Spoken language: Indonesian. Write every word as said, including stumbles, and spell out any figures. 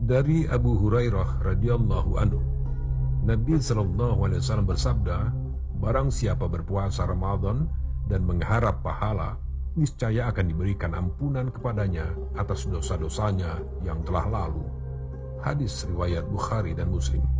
Dari Abu Hurairah radhiyallahu anhu, Nabi Shallallahu Alaihi Wasallam bersabda, barang siapa berpuasa Ramadan dan mengharap pahala, niscaya akan diberikan ampunan kepadanya atas dosa-dosanya yang telah lalu. Hadis riwayat Bukhari dan Muslim.